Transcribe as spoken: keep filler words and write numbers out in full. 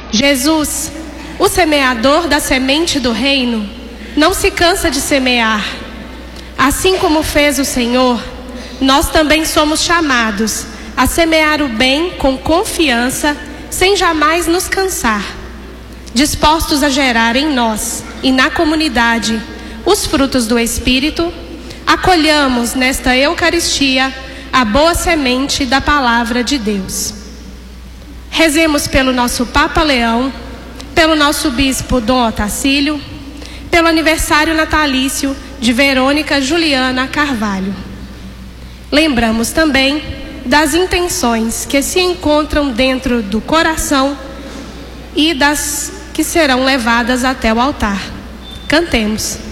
Jesus, o semeador da semente do reino, não se cansa de semear. Assim como fez o Senhor, nós também somos chamados a semear o bem com confiança, sem jamais nos cansar, dispostos a gerar em nós e na comunidade os frutos do Espírito. Acolhamos nesta Eucaristia a boa semente da Palavra de Deus. Rezemos pelo nosso Papa Leão, pelo nosso Bispo Dom Otacílio, pelo aniversário natalício de Verônica Juliana Carvalho. Lembramos também das intenções que se encontram dentro do coração e das que serão levadas até o altar. Cantemos.